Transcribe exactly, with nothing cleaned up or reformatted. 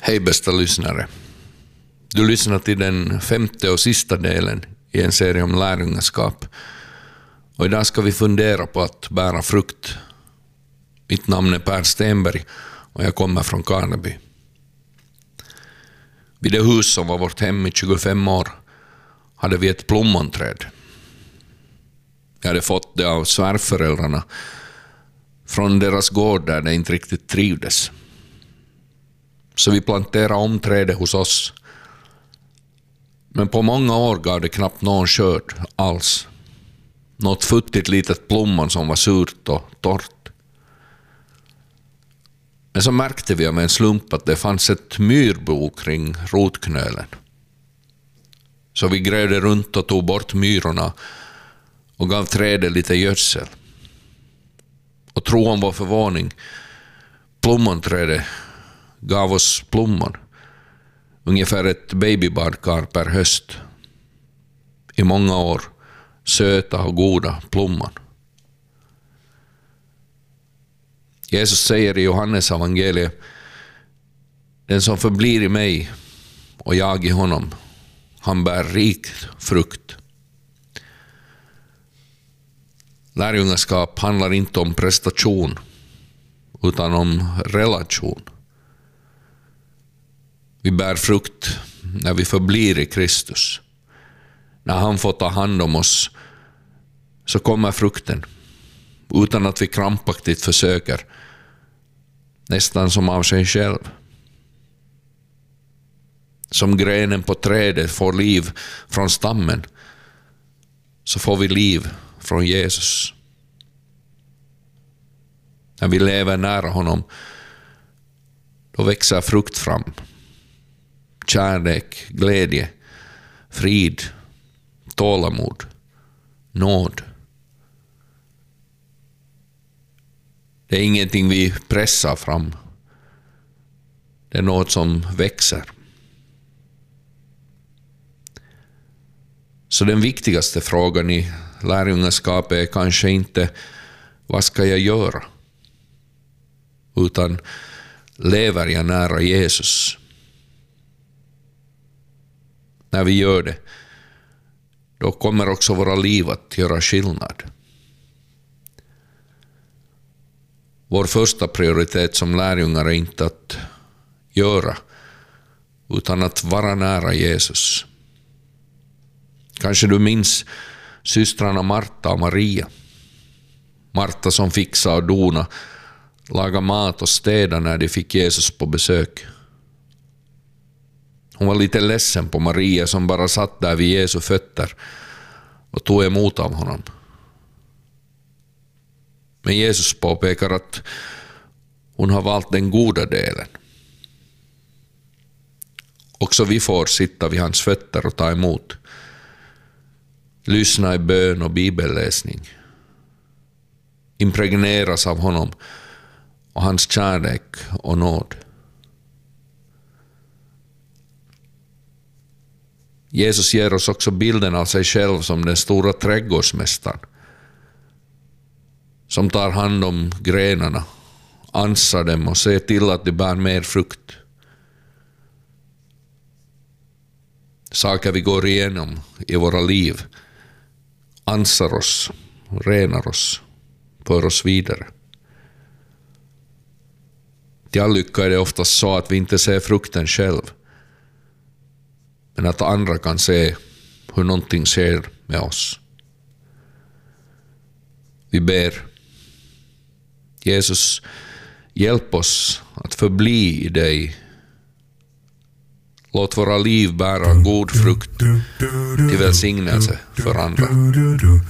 Hej bästa lyssnare. Du lyssnar till den femte och sista delen i en serie om lärjungaskap. Och idag ska vi fundera på att bära frukt. Mitt namn är Per Stenberg och jag kommer från Karneby. Vid det hus som var vårt hem i tjugofem år hade vi ett plommonträd. Jag hade fått det av svärföräldrarna från deras gård där det inte riktigt trivdes. Så vi planterade om trädet hos oss. Men på många år gav det knappt någon skörd alls. Något futtigt litet plommon som var surt och torrt. Men så märkte vi med en slump att det fanns ett myrbo kring rotknölen. Så vi grävde runt och tog bort myrorna och gav trädet lite gödsel. Och tro om vår förvåning, plommonträdet gav oss plommon. Ungefär ett babybadkar per höst. I många år. Söta och goda plommon. Jesus säger i Johannes evangeliet: den som förblir i mig och jag i honom, han bär rikt frukt. Lärjungaskap handlar inte om prestation utan om relation. Vi bär frukt när vi förblir i Kristus. När han får ta hand om oss så kommer frukten utan att vi krampaktigt försöker, nästan som av sig själv. Som grenen på trädet får liv från stammen så får vi liv från Jesus. När vi lever nära honom då växer frukt fram. Kärlek, glädje, frid, tålamod, nåd. Det är ingenting vi pressar fram. Det är något som växer. Så den viktigaste frågan i lärjungaskapet är kanske inte vad ska jag göra? Utan lever jag nära Jesus? När vi gör det, då kommer också våra liv att göra skillnad. Vår första prioritet som lärjungar är inte att göra, utan att vara nära Jesus. Kanske du minns systrarna Marta och Maria. Marta som fixade och dona, laga mat och städa när de fick Jesus på besök. Hon var lite ledsen på Maria som bara satt där vid Jesu fötter och tog emot av honom. Men Jesus påpekar att hon har valt den goda delen. Också vi får sitta vid hans fötter och ta emot. Lyssna i bön och bibelläsning. Impregneras av honom och hans kärlek och nåd. Jesus ger oss också bilden av sig själv som den stora trädgårdsmästaren som tar hand om grenarna, ansar dem och ser till att de bär mer frukt. Saker vi går igenom i våra liv ansar oss, renar oss, för oss vidare. Till all lycka är det oftast så att vi inte ser frukten själv, men att andra kan se hur någonting sker med oss. Vi ber: Jesus, hjälp oss att förbli i dig. Låt våra liv bära god frukt till välsignelse för andra.